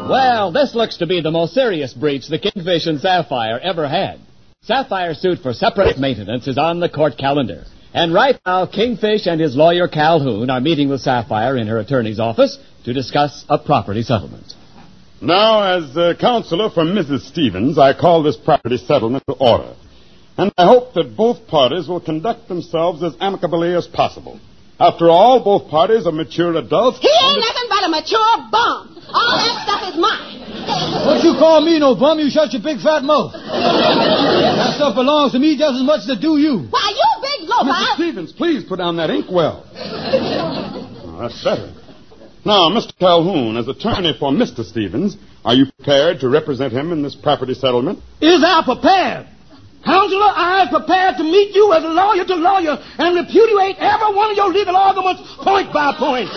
Well, this looks to be the most serious breach the Kingfish and Sapphire ever had. Sapphire's suit for separate maintenance is on the court calendar. And right now, Kingfish and his lawyer Calhoun are meeting with Sapphire in her attorney's office to discuss a property settlement. Now, as counselor for Mrs. Stevens, I call this property settlement to order. And I hope that both parties will conduct themselves as amicably as possible. After all, both parties are mature adults. He ain't nothing but a mature bum. All that stuff is mine. Don't you call me no bum, you shut your big fat mouth. That stuff belongs to me just as much as it do you. Why, you big loafer. Mrs. Stevens, please put down that inkwell. Oh, that's better. Now, Mr. Calhoun, as attorney for Mr. Stevens, are you prepared to represent him in this property settlement? Is I prepared? Counselor, I am prepared to meet you as lawyer to lawyer and repudiate every one of your legal arguments point by point.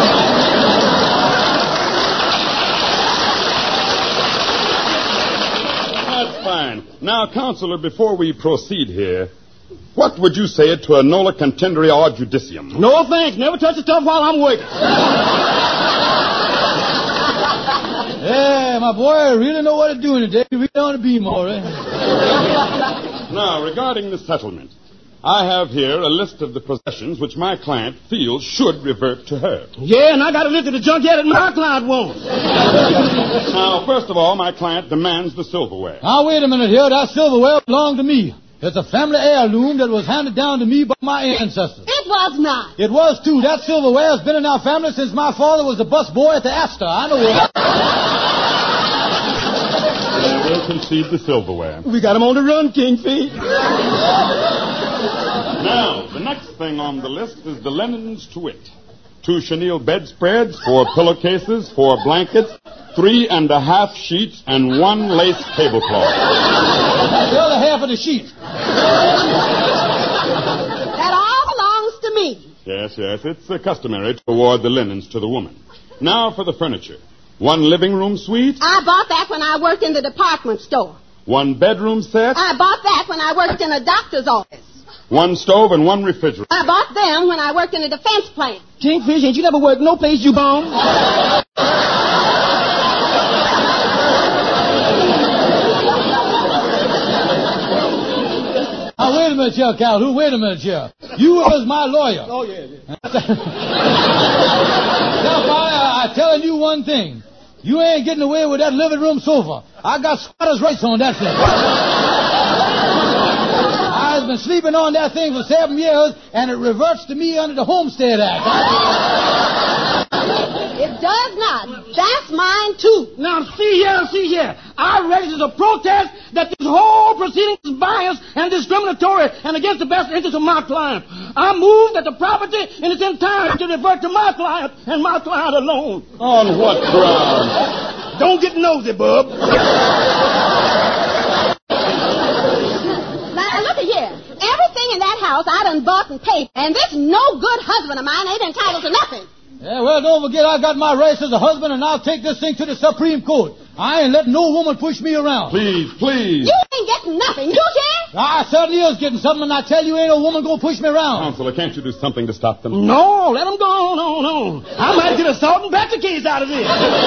That's fine. Now, Counselor, before we proceed here, what would you say to a nola contendere or judicium? No thanks. Never touch the stuff while I'm working. Yeah, my boy, I really know what to do today. You really on the beam, all right. Now, regarding the settlement, I have here a list of the possessions which my client feels should revert to her. Yeah, and I got a list of the junkyard that my client wants. Now, first of all, my client demands the silverware. Now, wait a minute here. That silverware belonged to me. It's a family heirloom that was handed down to me by my ancestors. It was not. It was, too. That silverware has been in our family since my father was the bus boy at the Astor. I know it. We'll concede the silverware. We got him on the run, Kingfish. Now, the next thing on the list is the linens to wit. 2 chenille bedspreads, 4 pillowcases, 4 blankets, 3.5 sheets, and 1 lace tablecloth. That's the other half of the sheet. That all belongs to me. Yes. It's customary to award the linens to the woman. Now for the furniture. 1 living room suite. I bought that when I worked in the department store. 1 bedroom set. I bought that when I worked in a doctor's office. 1 stove and 1 refrigerator. I bought them when I worked in a defense plant. Kingfish, ain't you never worked no place, you bum? Now, wait a minute here, Calhoun. Wait a minute here. You was my lawyer. Oh, yeah. Now, I'm telling you one thing. You ain't getting away with that living room sofa. I got squatters' rights on that thing. I've been sleeping on that thing for 7 years, and it reverts to me under the Homestead Act. It does not. That's mine, too. Now, see here. I raise a protest that this whole proceeding is biased and discriminatory and against the best interest of my client. I move that the property in its entirety revert to my client and my client alone. On what grounds? Don't get nosy, bub. Now, look at here. Everything in that house I done bought and paid, and this no good husband of mine ain't entitled to nothing. Yeah, well, don't forget I got my rights as a husband, and I'll take this thing to the Supreme Court. I ain't letting no woman push me around. Please. You ain't getting nothing, you can? I certainly is getting something, and I tell you, ain't no woman gonna push me around. Counselor, can't you do something to stop them? No, let them go on. I might get a salt and pepper case out of this.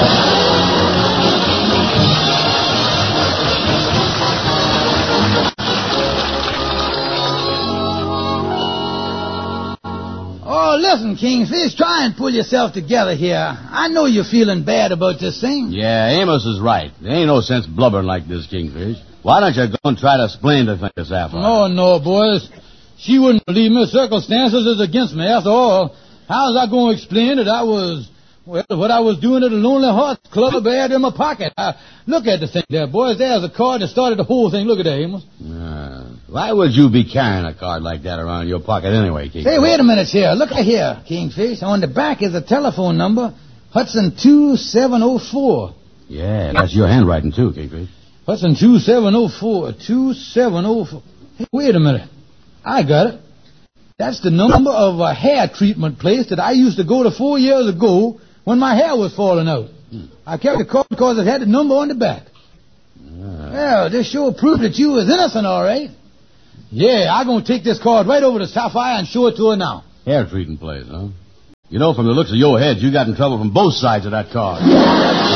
Oh, listen, Kingfish, try and pull yourself together here. I know you're feeling bad about this thing. Yeah, Amos is right. There ain't no sense blubbering like this, Kingfish. Why don't you go and try to explain the thing to Sapphire? Oh, no, boys. She wouldn't believe me. Circumstances is against me. After all, how's I going to explain that what I was doing at the Lonely Hearts Club had in my pocket? Look at the thing there, boys. There's a card that started the whole thing. Look at that, Amos. Why would you be carrying a card like that around in your pocket anyway, Kingfish? Hey, wait a minute here. Look at here, Kingfish. On the back is a telephone number, Hudson 2704. Yeah, that's your handwriting, too, Kingfish. Hudson 2704. 2704. Hey, wait a minute. I got it. That's the number of a hair treatment place that I used to go to 4 years ago when my hair was falling out. I kept the card because it had the number on the back. Well, this sure proved that you was innocent, all right. Yeah, I'm going to take this card right over to Sapphire and show it to her now. Hair treating place, huh? You know, from the looks of your head, you got in trouble from both sides of that card.